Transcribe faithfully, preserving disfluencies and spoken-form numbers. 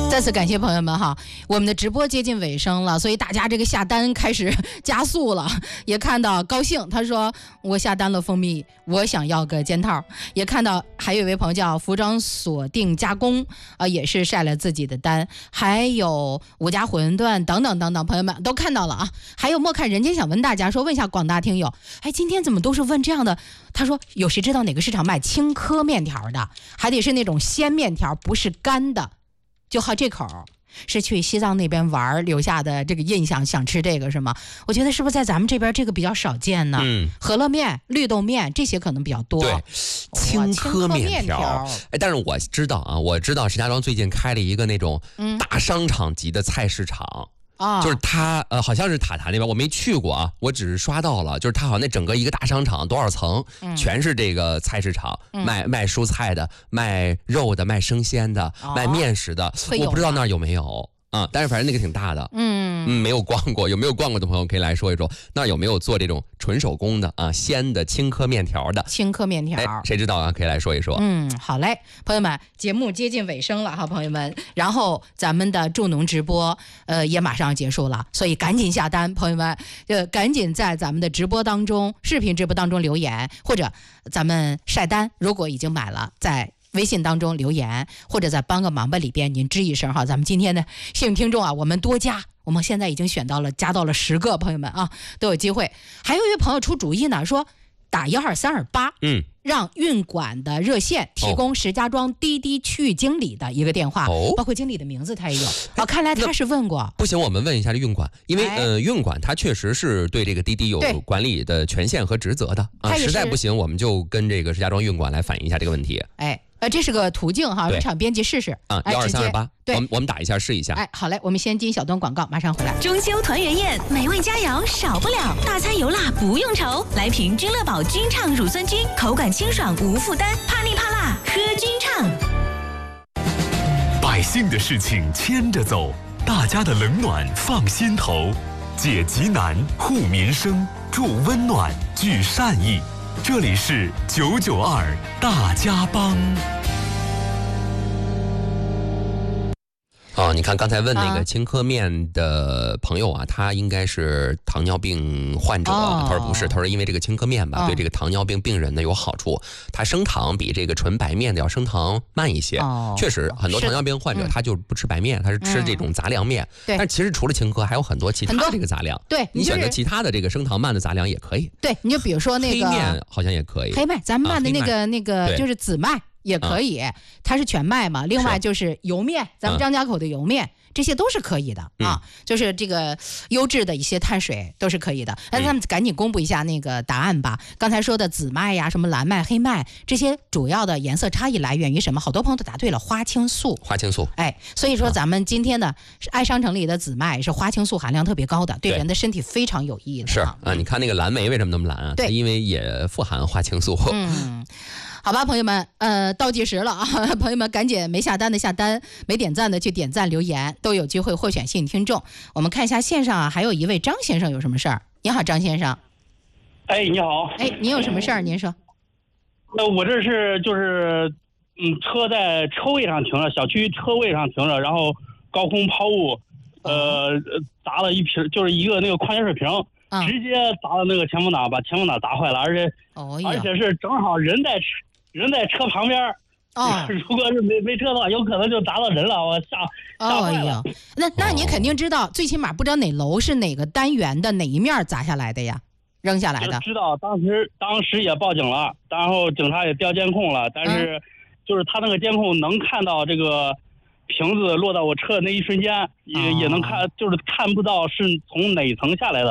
再次感谢朋友们哈，我们的直播接近尾声了，所以大家这个下单开始加速了，也看到高兴，他说我下单了蜂蜜，我想要个肩套。也看到还有一位朋友叫服装锁定加工啊、呃，也是晒了自己的单，还有五家馄饨等等等等，朋友们都看到了啊。还有莫看人间想问大家说，问一下广大听友，哎，今天怎么都是问这样的？他说有谁知道哪个市场卖青稞面条的，还得是那种鲜面条，不是干的。就好这口，是去西藏那边玩留下的这个印象，想吃这个是吗？我觉得是不是在咱们这边这个比较少见呢？嗯，饸饹面、绿豆面这些可能比较多。 对，青稞面条。哎，但是我知道啊，我知道石家庄最近开了一个那种大商场级的菜市场。嗯啊，就是它，呃，好像是塔塔那边，我没去过啊，我只是刷到了，就是它好像那整个一个大商场多少层，嗯、全是这个菜市场，嗯、卖卖蔬菜的，卖肉的，卖生鲜的，哦、卖面食的，我不知道那儿有没有啊，但是反正那个挺大的，嗯嗯，没有逛过，有没有逛过的朋友可以来说一说，那儿有没有做这种纯手工的啊，鲜的青稞面条的？ 青稞面条， 哎，谁知道啊？可以来说一说。 嗯，好嘞，朋友们，节目接近尾声了哈，朋友们，然后咱们的助农直播，呃，也马上要结束了，所以赶紧下单，朋友们，呃，赶紧在咱们的直播当中、视频直播当中留言，或者咱们晒单，如果已经买了，在微信当中留言，或者在帮个忙吧里边您吱一声哈，咱们今天的幸运听众啊，我们多加，我们现在已经选到了加到了十个，朋友们啊都有机会。还有一位朋友出主意呢，说打幺二三二八，嗯，让运管的热线提供石家庄滴滴区域经理的一个电话，哦、包括经理的名字他也有。哦，看来他是问过。 不行，我们问一下这运管，因为、哎、呃，运管他确实是对这个滴滴有管理的权限和职责的啊。实在不行，我们就跟这个石家庄运管来反映一下这个问题。 哎。呃，这是个途径哈，入场编辑试试啊，幺二三二八，我们我们打一下试一下。 哎，好嘞，我们先进小段广告，马上回来。 中秋团圆宴，美味佳肴少不了，大餐油辣不用愁，来瓶君乐宝君畅乳酸菌，口感清爽无负担，怕腻怕辣喝君畅。 百姓的事情牵着走，大家的冷暖放心头，解急难护民生，助温暖聚善意。这里是九九二大家帮。 哦，你看刚才问那个青稞面的朋友啊，啊他应该是糖尿病患者。哦、他说不是，他说因为这个青稞面吧，哦、对这个糖尿病病人呢有好处，它升糖比这个纯白面的要升糖慢一些。哦、确实，很多糖尿病患者他就不吃白面，嗯、他是吃这种杂粮面。 对、嗯， 但其实除了青稞，还有很多其他的这个杂粮。 对， 你选择其他的这个升糖慢的杂粮也可以。 对，你就比如说那个黑面好像也可以， 黑麦，咱们卖的那个、啊、那个就是紫麦。也可以，嗯、它是全麦嘛。另外就是油面，咱们张家口的油面，嗯、这些都是可以的啊。嗯、就是这个优质的一些碳水都是可以的。那咱们赶紧公布一下那个答案吧。嗯、刚才说的紫麦呀、什么蓝麦、黑麦，这些主要的颜色差异来源于什么？好多朋友都答对了，花青素。 花青素。 哎，所以说咱们今天的爱商城里的紫麦是花青素含量特别高的，对人的身体非常有益的。 是啊，你看那个蓝莓为什么那么蓝啊？对，因为也富含花青素。 嗯。好吧，朋友们，呃，倒计时了啊！朋友们，赶紧没下单的下单，没点赞的去点赞留言，都有机会获选幸运听众。我们看一下线上啊，还有一位张先生有什么事儿？你好，张先生。 哎，你好。 哎，您有什么事儿？您说。 那我这是就是，嗯，车在车位上停着，小区车位上停着，然后高空抛物，呃，砸了一瓶，就是一个那个矿泉水瓶。嗯、直接砸到那个前风挡，把前风挡砸坏了，而且、哦、而且是正好人在人在车旁边。哦，如果是没没车的话，有可能就砸到人了，我吓吓坏了。 哦、那那你肯定知道，最起码不知道哪楼是哪个单元的哪一面砸下来的呀，扔下来的。 知道，当时当时也报警了，然后警察也调监控了，但是就是他那个监控能看到这个。瓶子落到我车的那一瞬间，也、哦、也能看，就是看不到是从哪层下来的。